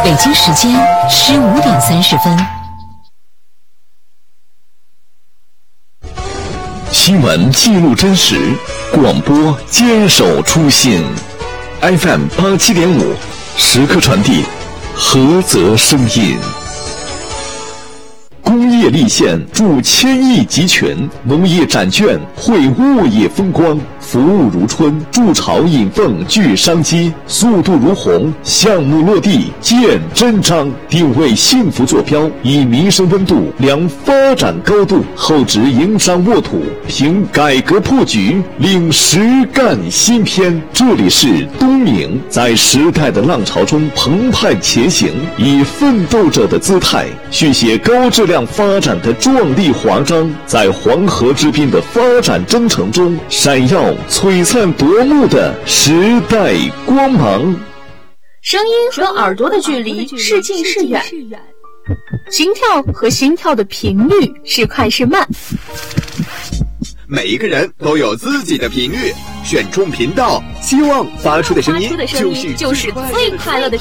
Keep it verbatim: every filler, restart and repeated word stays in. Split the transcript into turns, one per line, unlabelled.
北京时间十五点三十分。
新闻记录真实，广播坚守初心。F M 八七点五，时刻传递菏泽声音。工业立县助千亿集群，农业展券绘物业风光，服务如春，筑巢引凤聚商机，速度如虹，项目落地见真章，定位幸福坐标，以民生温度量发展高度，厚植营商沃土，凭改革破局领实干新篇。这里是东明在时代的浪潮中澎湃前行，以奋斗者的姿态续写高质量发展的壮丽华章，在黄河之滨的发展征程中闪耀璀璨夺目的时代光芒。
声音和耳朵的距离是近是远，心跳和心跳的频率是快是慢。
每一个人都有自己的频率，选中频道，希望发出的声音就是
就是最快乐的